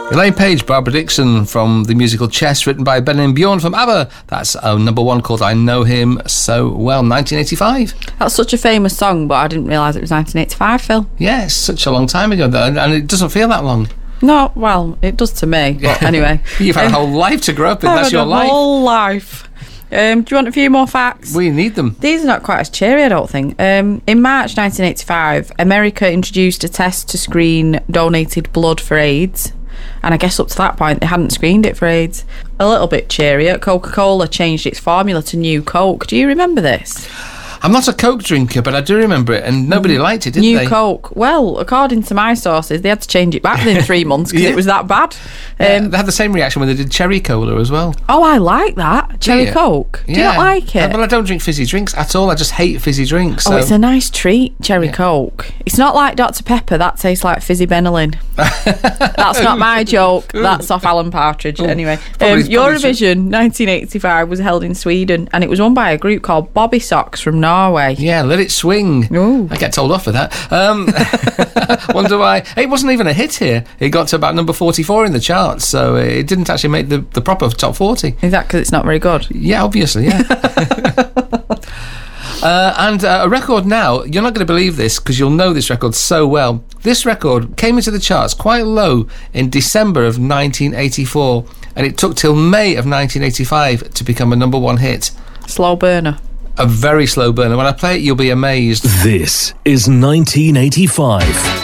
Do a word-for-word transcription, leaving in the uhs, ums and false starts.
Elaine Page, Barbara Dixon from the musical Chess, written by Ben and Bjorn from ABBA. That's a number one called I Know Him So Well, nineteen eighty-five. That's such a famous song, but I didn't realise it was nineteen eighty-five, Phil. Yeah, it's such a long time ago, though, and it doesn't feel that long. No, well, it does to me, but anyway. You've had a whole life to grow up in, I've that's had your a life. whole life. Um, do you want a few more facts? We need them. These are not quite as cheery, I don't think. Um, in March nineteen eighty-five, America introduced a test to screen donated blood for AIDS. And I guess up to that point, they hadn't screened it for AIDS. A little bit cheerier, Coca-Cola changed its formula to New Coke. Do you remember this? I'm not a Coke drinker, but I do remember it, and nobody liked it, did New they? New Coke. Well, according to my sources, they had to change it back within three months because Yeah. it was that bad. Um, Yeah, they had the same reaction when they did Cherry Cola as well. Oh, I like that. Cherry you? Coke. Do Yeah. you not like it? Uh, well, I don't drink fizzy drinks at all. I just hate fizzy drinks. Oh, So. it's a nice treat, Cherry Yeah. Coke. It's not like Doctor Pepper. That tastes like fizzy Benylin. That's not my joke. That's off Alan Partridge. Ooh. Anyway, Probably- um, probably Eurovision nineteen eighty-five was held in Sweden, and it was won by a group called Bobby Socks from Norway. Yeah, let it swing. Ooh. I get told off for that. Um, wonder why. It wasn't even a hit here. It got to about number forty-four in the charts, so it didn't actually make the, the proper top forty. Is that because it's not very good? Yeah, obviously, yeah. uh, and uh, a record now, you're not going to believe this because you'll know this record so well. This record came into the charts quite low in December of nineteen eighty-four, and it took till May of nineteen eighty-five to become a number one hit. Slow burner. A very slow burner. When I play it, you'll be amazed. This is nineteen eighty-five.